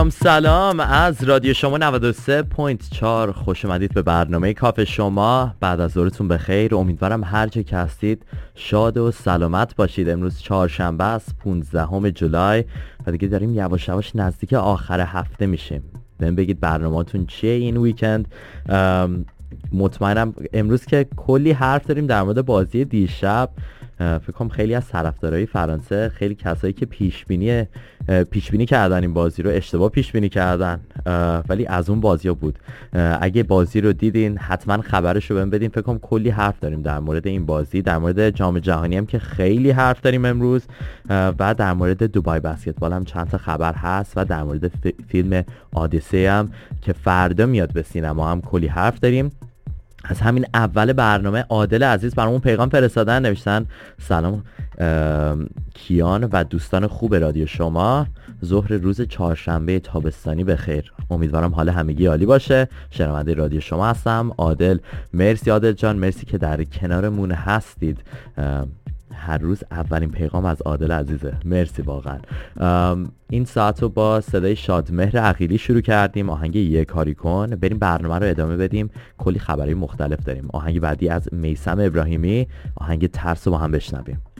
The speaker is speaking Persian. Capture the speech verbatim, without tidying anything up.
سلام از رادیو شما نود و سه ممیز چهار. خوش اومدید به برنامه کافه شما. بعد از ظهرتون بخیر. امیدوارم هر جا که هستید شاد و سلامت باشید. امروز چهارشنبه است، پانزدهم جولای و دیگه داریم یواش یواش نزدیک آخر هفته میشیم. بهم بگید برنامه‌تون چیه این ویکند. مطمئنم امروز که کلی حرف داریم در مورد بازی دیشب. فکر کنم خیلی از طرفدارای فرانسه، خیلی کسایی که پیش بینی پیش بینی کردن این بازی رو اشتباه پیش بینی کردن، ولی از اون بازی‌ها بود. اگه بازی رو دیدین حتما خبرش رو بهم بدین. فکر کنم کلی حرف داریم در مورد این بازی، در مورد جام جهانی هم که خیلی حرف داریم امروز، و در مورد دوبای بسکتبال هم چند تا خبر هست، و در مورد فیلم آدیسه هم که فردا میاد به سینما هم کلی حرف داریم. از همین اول برنامه عادل عزیز برامون پیغام فرستادن، نوشتن سلام کیان و دوستان خوب رادیو شما، ظهر روز چهارشنبه تابستانی بخیر. امیدوارم حال همگی عالی باشه. شنونده رادیو شما هستم. عادل، مرسی عادل جان، مرسی که در کنارمون هستید. هر روز اولین پیغام از عادل عزیزه، مرسی واقعا. این ساعت رو با صدای شادمهر عقیلی شروع کردیم، آهنگ یه کاری کن. بریم برنامه رو ادامه بدیم، کلی خبری مختلف داریم. آهنگ بعدی از میثم ابراهیمی، آهنگ ترس رو با هم بشنویم.